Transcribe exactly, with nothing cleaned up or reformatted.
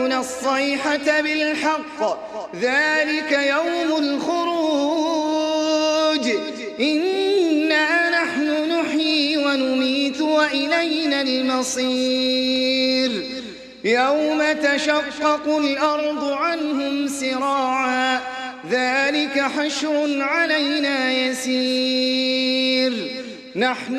الصيحة بالحق ذلك يوم الخروج إنا نحن نحيي ونميت وإلينا المصير يوم تشقق الأرض عنهم سراعا ذلك حشر علينا يسير نحن